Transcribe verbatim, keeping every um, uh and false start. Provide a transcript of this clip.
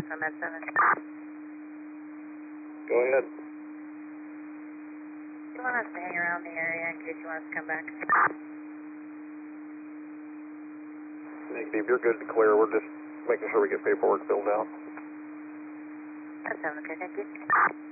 I'm at seven. Go ahead. Do you want us to hang around the area in case you want us to come back? Negative, you're good to clear. We're just making sure we get paperwork filled out. That sounds okay, thank you.